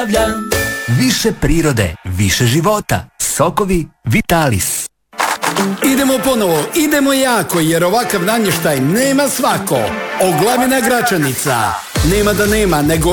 Više prirode, više života. Sokovi Vitalis. Idemo ponovo, idemo jako, jer ovakav namještaj nema svako. Oglavina Gračanica. Nema da nema, nego